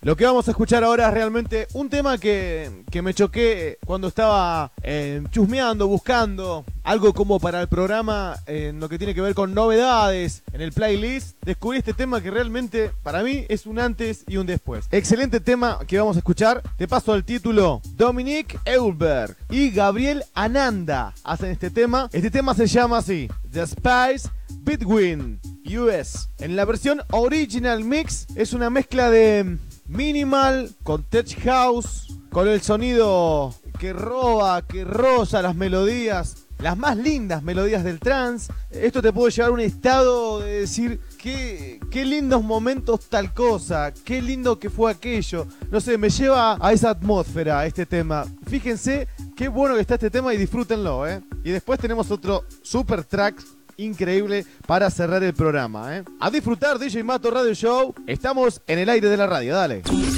Lo que vamos a escuchar ahora es realmente un tema que me choqué cuando estaba chusmeando, buscando algo como para el programa en lo que tiene que ver con novedades en el playlist. Descubrí este tema que realmente para mí es un antes y un después. Excelente tema que vamos a escuchar. Te paso el título. Dominique Eulberg y Gabriel Ananda hacen este tema. Este tema se llama así: The Spice Between US. En la versión original mix es una mezcla de minimal con tech house, con el sonido que roba, que roza las melodías, las más lindas melodías del trance. Esto te puede llevar a un estado de decir qué lindos momentos tal cosa, qué lindo que fue aquello. No sé, me lleva a esa atmósfera este tema. Fíjense qué bueno que está este tema y disfrútenlo, ¿eh? Y después tenemos otro super track increíble para cerrar el programa, ¿eh? A disfrutar, DJ Mato Radio Show. Estamos en el aire de la radio, dale.